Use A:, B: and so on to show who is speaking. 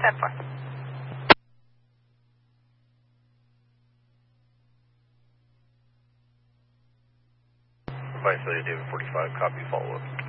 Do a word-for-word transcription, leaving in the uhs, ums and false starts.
A: ten four.
B: Vice David forty-five, copy, follow up.